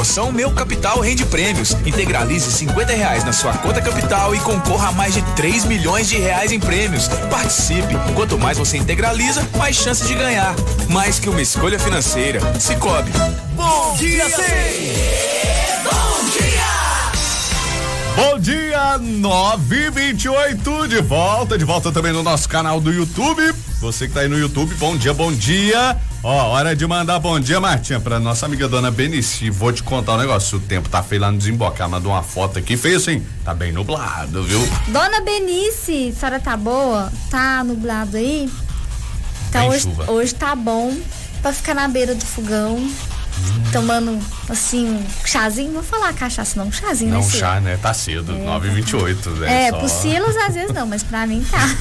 Promoção Meu Capital Rende Prêmios. Integralize R$50 na sua conta capital e concorra a mais de 3 milhões de reais em prêmios. Participe. Quanto mais você integraliza, mais chances de ganhar. Mais que uma escolha financeira. Sicoob. Bom dia, Bom dia, 9h28, de volta também no nosso canal do YouTube. Você que tá aí no YouTube, bom dia. Ó, hora de mandar bom dia, Martinha, pra nossa amiga dona Benici. Vou te contar um negócio, o tempo tá feio lá no Desembocar, mandou uma foto aqui, feio assim, tá bem nublado, viu? Dona Benici, a senhora tá boa? Tá nublado aí? Então hoje tá bom pra ficar na beira do fogão. Tomando, assim, um chazinho, não vou falar cachaça não, um chazinho, não, né? Não, chá, né? Tá cedo, 9h28, né? Pro Silas às vezes não, mas pra mim tá.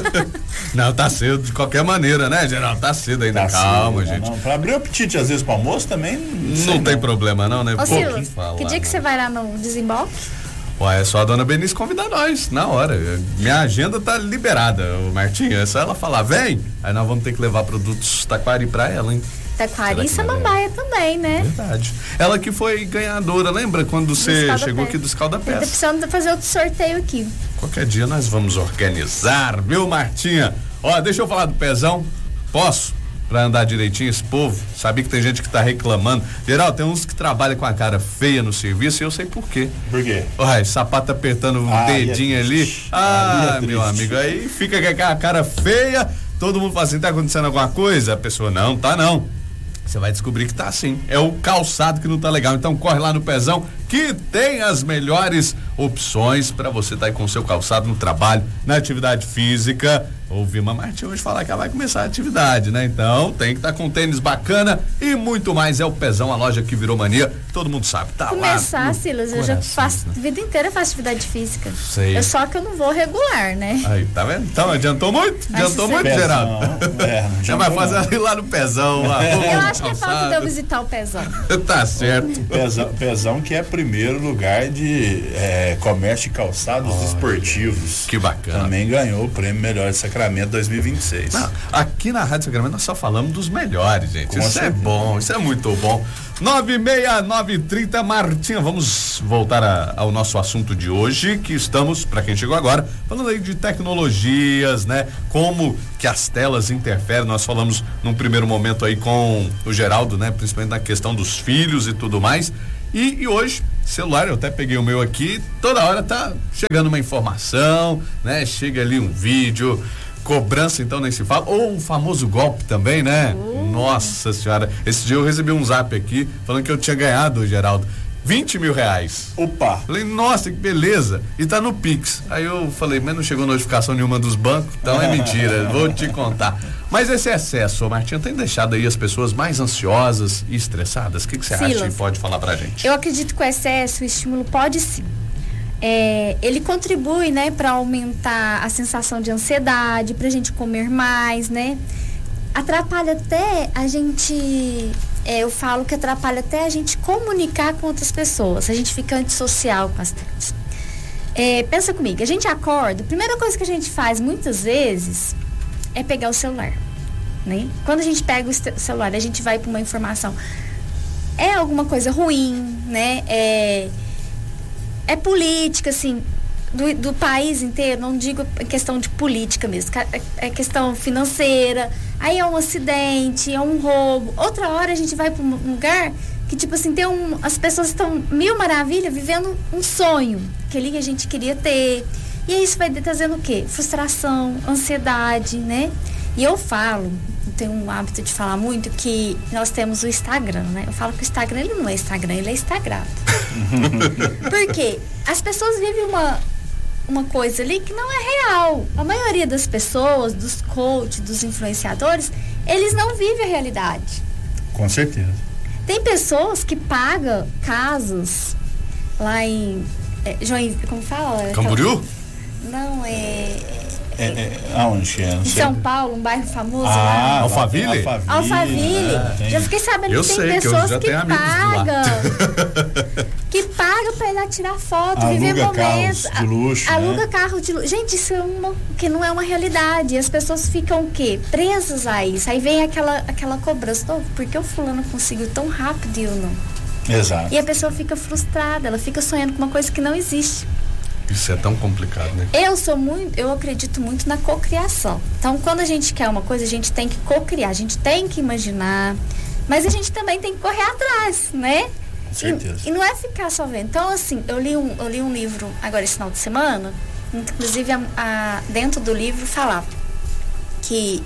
Não, tá cedo de qualquer maneira, né, Geraldo? Tá cedo ainda, tá calma, cedo, gente. Não, pra abrir o apetite às vezes pro almoço também, não tem problema não, né? Ô Silas, que dia que você vai lá no Desemboque? Ué, é só a dona Benice convidar nós, na hora. Minha agenda tá liberada, o Martinho, é só ela falar, vem, aí nós vamos ter que levar produtos Taquari pra ela, hein? Taquari e Samambaia também, né? Verdade. Ela que foi ganhadora, lembra quando você chegou aqui do Escalda-Pés? Tá precisando fazer outro sorteio aqui. Qualquer dia nós vamos organizar, viu, Martinha? Ó, deixa eu falar do Pezão. Posso? Pra andar direitinho esse povo. Sabia que tem gente que tá reclamando. Geral, tem uns que trabalham com a cara feia no serviço e eu sei por quê. Por quê? Uai, sapato apertando o dedinho ali. Meu amigo, aí fica com aquela cara feia. Todo mundo fala assim, tá acontecendo alguma coisa? A pessoa, não, tá não. Você vai descobrir que tá assim. É o calçado que não tá legal. Então corre lá no Pezão que tem as melhores opções para você estar aí com o seu calçado no trabalho, na atividade física. Ouvi uma Martinha hoje falar que ela vai começar a atividade, né? Então tem que estar com tênis bacana e muito mais. É o Pezão, a loja que virou mania. Todo mundo sabe, tá começar, lá. Silas, eu já faço, a vida inteira eu faço atividade física. Sei. É só que eu não vou regular, né? Aí, tá vendo? Então adiantou muito? Adiantou muito, Geraldo? Já vai fazer ali lá no Pezão. Lá, eu acho que é falta de eu visitar o Pezão. Tá certo. Pezão que é primeiro lugar de comércio de calçados esportivos. Que bacana. Também ganhou o prêmio Melhor de Sacramento 2026. Não, aqui na Rádio Sacramento nós só falamos dos melhores, gente. Isso é bom, isso é muito bom. 9:30, Martinha, vamos voltar ao nosso assunto de hoje, que estamos, para quem chegou agora, falando aí de tecnologias, né? Como que as telas interferem. Nós falamos num primeiro momento aí com o Geraldo, né? Principalmente na questão dos filhos e tudo mais. E hoje, celular, eu até peguei o meu aqui, toda hora tá chegando uma informação, né? Chega ali um vídeo, cobrança então nem se fala, ou o famoso golpe também, né? Nossa senhora, esse dia eu recebi um zap aqui, falando que eu tinha ganhado, Geraldo, R$20 mil. Opa! Falei, nossa, que beleza, e tá no Pix. Aí eu falei, mas não chegou notificação nenhuma dos bancos, então é mentira, vou te contar. Mas esse excesso, Martinha, tem deixado aí as pessoas mais ansiosas e estressadas? O que você acha que pode falar pra gente? Eu acredito que o excesso, o estímulo pode sim. Ele contribui, né, para aumentar a sensação de ansiedade, pra gente comer mais, né? Atrapalha até a gente, eu falo que atrapalha até a gente comunicar com outras pessoas. A gente fica antissocial com as telas. Pensa comigo, a gente acorda, a primeira coisa que a gente faz muitas vezes é pegar o celular, né? Quando a gente pega o celular, a gente vai para uma informação, é alguma coisa ruim, né? É política, assim, do país inteiro, não digo questão de política mesmo, é questão financeira, aí é um acidente, é um roubo. Outra hora a gente vai para um lugar que, tipo assim, as pessoas estão mil maravilhas vivendo um sonho, aquele que a gente queria ter. E isso vai trazendo o quê? Frustração, ansiedade, né? E eu tenho um hábito de falar muito que nós temos o Instagram, né? Eu falo que o Instagram, ele não é Instagram, ele é Instagrado. Por quê? As pessoas vivem uma coisa ali que não é real. A maioria das pessoas, dos coaches, dos influenciadores, eles não vivem a realidade. Com certeza. Tem pessoas que pagam casas lá em como fala? Camboriú? Não, aonde é? Em São Paulo, um bairro famoso lá. Alphaville? Alphaville. Já fiquei sabendo que tem pessoas que pagam pra ir lá tirar foto, viver momentos. Carros de luxo, aluga carro de luxo. Gente, isso que não é uma realidade. As pessoas ficam o quê? Presas a isso. Aí vem aquela cobrança. Por que o fulano conseguiu tão rápido e eu não? Exato. E a pessoa fica frustrada, ela fica sonhando com uma coisa que não existe. Isso é tão complicado, né? Eu acredito muito na cocriação. Então, quando a gente quer uma coisa, a gente tem que cocriar, a gente tem que imaginar, mas a gente também tem que correr atrás, né? Com certeza. E não é ficar só vendo. Então, assim, eu li um livro agora esse final de semana, inclusive dentro do livro falava que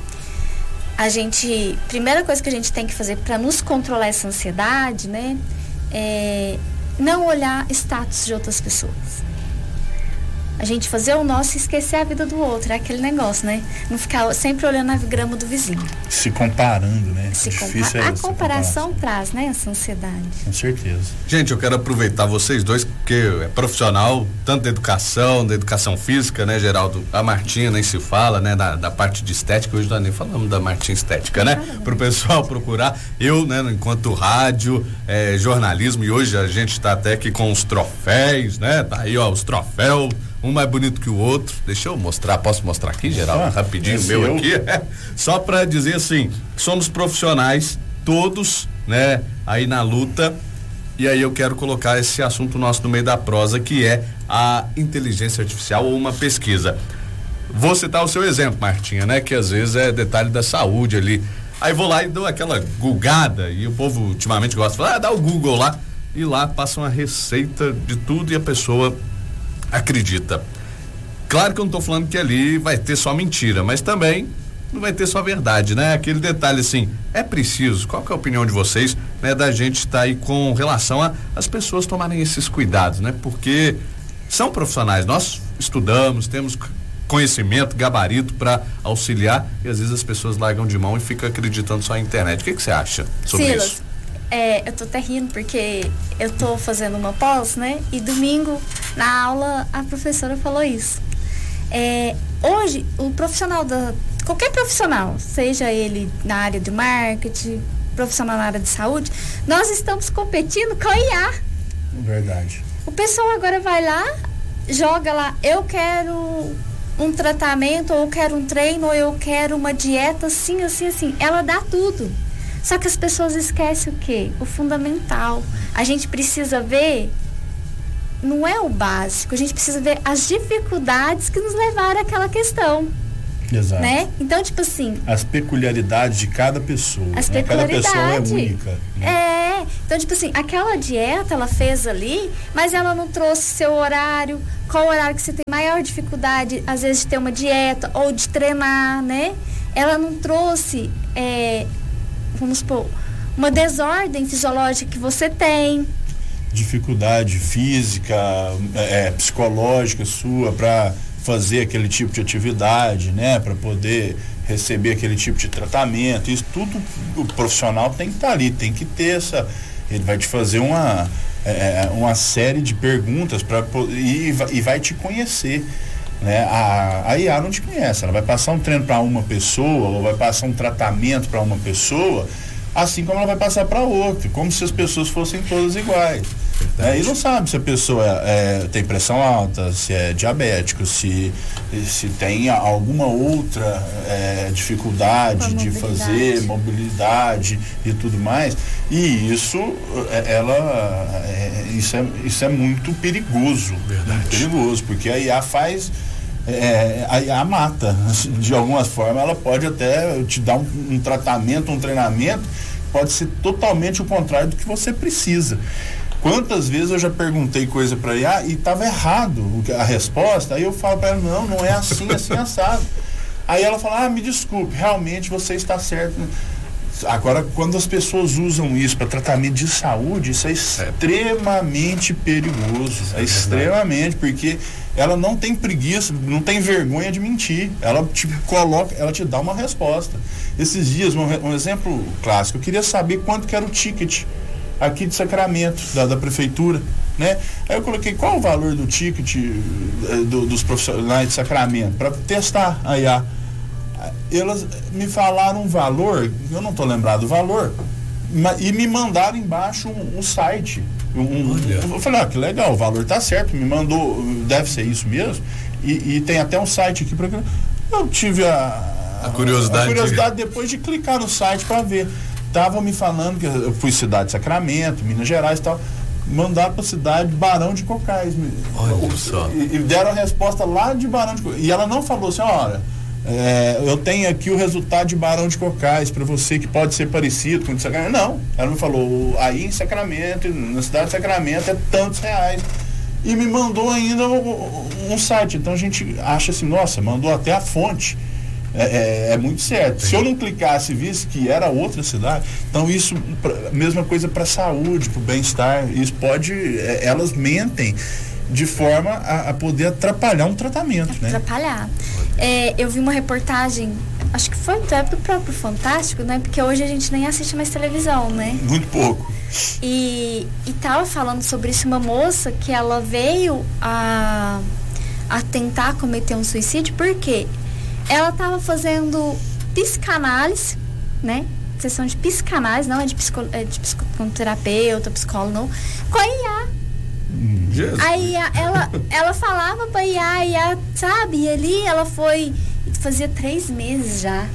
primeira coisa que a gente tem que fazer para nos controlar essa ansiedade, né, é não olhar status de outras pessoas. A gente fazer o nosso e esquecer a vida do outro, é aquele negócio, né? Não ficar sempre olhando a grama do vizinho. Se comparando, né? A comparação traz, né, essa ansiedade. Com certeza. Gente, eu quero aproveitar vocês dois, porque é profissional, tanto da educação física, né, Geraldo? A Martinha nem se fala, né, da parte de estética, hoje nós nem falamos da Martinha Estética, né? Pro pessoal procurar. Eu, né, enquanto rádio, jornalismo, e hoje a gente tá até aqui com os troféus, né? Tá aí, ó, os troféus. Um mais bonito que o outro. Deixa eu mostrar, posso mostrar aqui, Geraldo? Rapidinho, meu aqui. Só para dizer assim, somos profissionais, todos, né, aí na luta. E aí eu quero colocar esse assunto nosso no meio da prosa, que é a inteligência artificial ou uma pesquisa. Vou citar o seu exemplo, Martinha, né, que às vezes é detalhe da saúde ali. Aí vou lá e dou aquela googada, e o povo ultimamente gosta de falar, dá o Google lá, e lá passa uma receita de tudo e a pessoa acredita. Claro que eu não estou falando que ali vai ter só mentira, mas também não vai ter só verdade, né? Aquele detalhe assim, é preciso, qual que é a opinião de vocês, né, da gente estar aí com relação as pessoas tomarem esses cuidados, né? Porque são profissionais, nós estudamos, temos conhecimento, gabarito para auxiliar e às vezes as pessoas largam de mão e ficam acreditando só na internet. O que você acha sobre Silas, isso? Eu tô até rindo porque eu tô fazendo uma pós, né? E domingo, na aula, a professora falou isso. Hoje, o profissional qualquer profissional, seja ele na área de marketing, profissional na área de saúde, nós estamos competindo com a IA. Verdade. O pessoal agora vai lá, joga lá, eu quero um tratamento, ou eu quero um treino, ou eu quero uma dieta, assim, assim, assim. Ela dá tudo. Só que as pessoas esquecem o quê? O fundamental. A gente precisa ver, não é o básico, a gente precisa ver as dificuldades que nos levaram àquela questão. Exato. Né? Então, tipo assim... As peculiaridades de cada pessoa. As né? peculiaridades. Cada pessoa é única. Né? Então, tipo assim, aquela dieta ela fez ali, mas ela não trouxe seu horário, qual horário que você tem maior dificuldade, às vezes, de ter uma dieta ou de treinar, né? Ela não trouxe... vamos supor, uma desordem fisiológica que você tem. Dificuldade física, psicológica sua para fazer aquele tipo de atividade, né? Para poder receber aquele tipo de tratamento. Isso tudo o profissional tem que estar ali, tem que ter ele vai te fazer uma série de perguntas e vai te conhecer. Né? A IA não te conhece, ela vai passar um treino para uma pessoa ou vai passar um tratamento para uma pessoa, assim como ela vai passar para outra, como se as pessoas fossem todas iguais. E não sabe se a pessoa tem pressão alta, se é diabético, se tem alguma outra dificuldade de fazer, mobilidade e tudo mais. E isso isso é muito perigoso. Verdade. Muito perigoso, porque a IA faz. A IA mata, de alguma forma. Ela pode até te dar um tratamento, um treinamento, pode ser totalmente o contrário do que você precisa. Quantas vezes eu já perguntei coisa para IA e estava errado a resposta, aí eu falo para ela, não é assim, assim, assado. Aí ela fala, me desculpe, realmente você está certo. Agora, quando as pessoas usam isso para tratamento de saúde, isso é extremamente perigoso. É extremamente, porque ela não tem preguiça, não tem vergonha de mentir. Ela te dá uma resposta. Esses dias, um exemplo clássico, eu queria saber quanto que era o ticket aqui de Sacramento, da prefeitura, né? Aí eu coloquei qual o valor do ticket dos profissionais de Sacramento, para testar a IA. Elas me falaram um valor, eu não estou lembrado do valor, e me mandaram embaixo um site. Eu falei, que legal, o valor tá certo, me mandou, deve ser isso mesmo, e tem até um site aqui para eu tive a curiosidade depois de clicar no site para ver. estavam me falando que eu fui cidade de Sacramento, Minas Gerais e tal, mandaram para a cidade de Barão de Cocais. Olha só. E deram a resposta lá de Barão de Cocais. E ela não falou assim, olha, eu tenho aqui o resultado de Barão de Cocais para você que pode ser parecido com o de Sacramento. Não, ela me falou, aí em Sacramento, na cidade de Sacramento é tantos reais. E me mandou ainda um site. Então a gente acha assim, nossa, mandou até a fonte. É muito certo. Sim. Se eu não clicasse e visse que era outra cidade, então isso, mesma coisa para saúde, para o bem-estar, isso pode, elas mentem de forma a poder atrapalhar um tratamento, né? Atrapalhar. Eu vi uma reportagem, acho que foi do próprio Fantástico, né? Porque hoje a gente nem assiste mais televisão, né? Muito pouco. E tava falando sobre isso, uma moça que ela veio a tentar cometer um suicídio, porque ela estava fazendo psicanálise, né? Sessão de psicanálise, não é de psicoterapeuta, psicólogo, não. Com a IA. Jesus. Aí ela falava pra IA, sabe? E ali ela foi, fazia 3 meses já.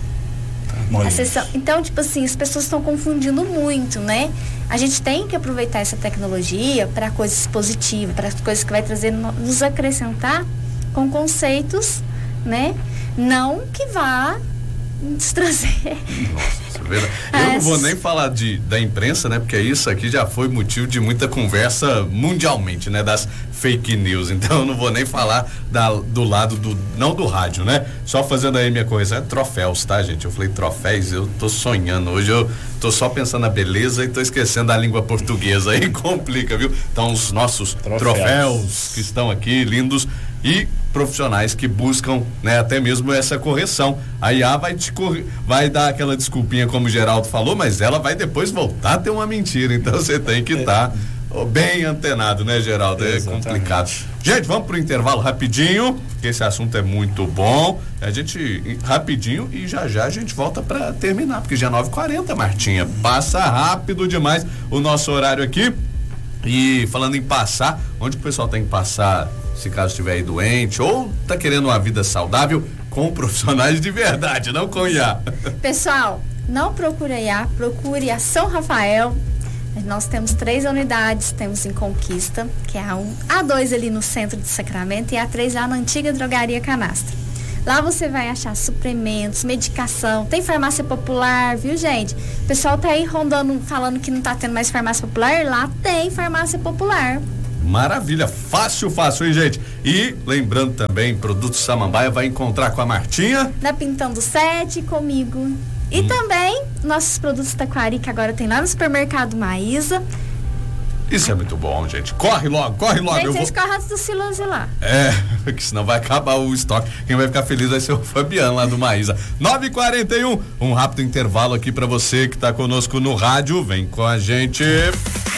A sessão. Então, tipo assim, as pessoas estão confundindo muito, né? A gente tem que aproveitar essa tecnologia para coisas positivas, para coisas que vai trazer, nos acrescentar com conceitos, né? Não que vá nos trazer. Nossa, verdade. Eu não vou nem falar da imprensa, né? Porque isso aqui já foi motivo de muita conversa mundialmente, né? Das fake news. Então eu não vou nem falar do lado não do rádio, né? Só fazendo aí minha coisa. Troféus, tá, gente? Eu falei troféus, eu tô sonhando. Hoje eu tô só pensando na beleza e tô esquecendo a língua portuguesa. Aí complica, viu? Então os nossos troféus que estão aqui, lindos, e profissionais que buscam, né, até mesmo essa correção. A IA vai dar aquela desculpinha, como o Geraldo falou, mas ela vai depois voltar a ter uma mentira. Então você tem que estar bem antenado, né, Geraldo? Exatamente. É complicado. Gente, vamos pro intervalo rapidinho, porque esse assunto é muito bom. A gente, rapidinho, e já a gente volta para terminar, porque já é 9h40, Martinha. Passa rápido demais o nosso horário aqui. E falando em passar, onde o pessoal tem que passar, se caso estiver aí doente ou tá querendo uma vida saudável, com profissionais de verdade, não com IA. Pessoal, não procure a IA, procure a São Rafael. Nós temos 3 unidades, temos em Conquista, que é a 2 ali no centro de Sacramento e a 3 lá na antiga drogaria Canastra. Lá você vai achar suplementos, medicação, tem farmácia popular, viu, gente? O pessoal tá aí rondando, falando que não tá tendo mais farmácia popular, lá tem farmácia popular. Maravilha, fácil, hein, gente? E lembrando também, Produtos Samambaia vai encontrar com a Martinha na Pintando 7, comigo. E também nossos produtos Taquari, que agora tem lá no supermercado Maísa. Isso é muito bom, gente. Corre logo. Gente, vocês correm antes do Silas ir lá. Que senão vai acabar o estoque. Quem vai ficar feliz vai ser o Fabiano lá do Maísa. 9h41, um rápido intervalo aqui pra você que tá conosco no rádio. Vem com a gente.